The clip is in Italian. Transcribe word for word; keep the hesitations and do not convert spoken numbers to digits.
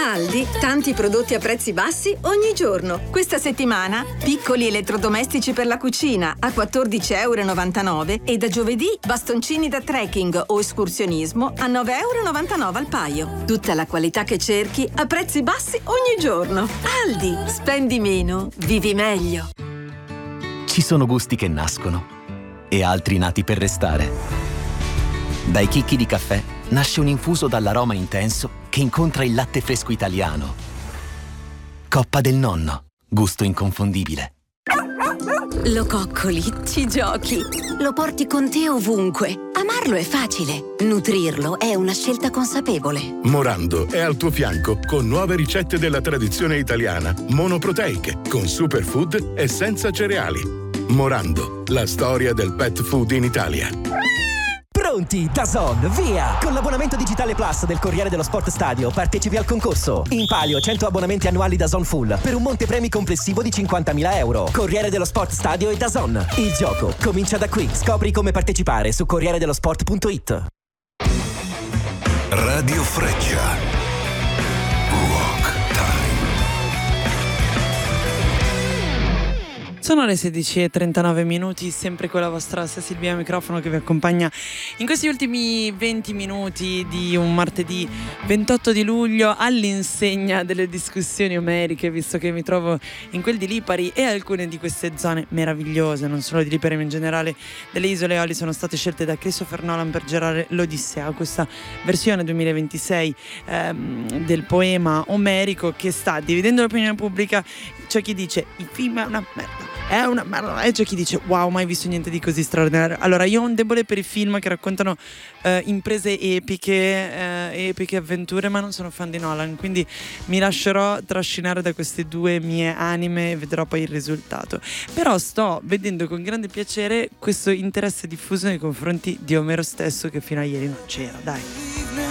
Da Aldi, tanti prodotti a prezzi bassi ogni giorno. Questa settimana, piccoli elettrodomestici per la cucina a quattordici virgola novantanove euro e da giovedì bastoncini da trekking o escursionismo a nove virgola novantanove euro al paio. Tutta la qualità che cerchi a prezzi bassi ogni giorno. Aldi, spendi meno, vivi meglio. Ci sono gusti che nascono e altri nati per restare. Dai chicchi di caffè nasce un infuso dall'aroma intenso che incontra il latte fresco italiano. Coppa del nonno, gusto inconfondibile. Lo coccoli, ci giochi, lo porti con te ovunque. Amarlo è facile, nutrirlo è una scelta consapevole. Morando è al tuo fianco con nuove ricette della tradizione italiana, monoproteiche, con superfood e senza cereali. Morando, la storia del pet food in Italia. Pronti, DAZN, via! Con l'abbonamento digitale Plus del Corriere dello Sport Stadio partecipi al concorso. In palio cento abbonamenti annuali DAZN Full per un monte premi complessivo di cinquantamila euro. Corriere dello Sport Stadio e DAZN. Il gioco comincia da qui. Scopri come partecipare su corriere dello sport punto it. Radio Freccia. Sono le sedici e trentanove minuti, sempre con la vostra Silvia Microfono che vi accompagna in questi ultimi venti minuti di un martedì ventotto di luglio all'insegna delle discussioni omeriche, visto che mi trovo in quel di Lipari e alcune di queste zone meravigliose, non solo di Lipari ma in generale delle isole Eolie, sono state scelte da Christopher Nolan per girare l'Odissea, questa versione duemilaventisei ehm, del poema omerico che sta dividendo l'opinione pubblica. C'è chi dice il film è una merda, è una merda, e c'è chi dice wow, mai visto niente di così straordinario. Allora, io ho un debole per i film che raccontano eh, imprese epiche, eh, epiche avventure, ma non sono fan di Nolan, quindi mi lascerò trascinare da queste due mie anime e vedrò poi il risultato. Però sto vedendo con grande piacere questo interesse diffuso nei confronti di Omero stesso che fino a ieri non c'era, dai.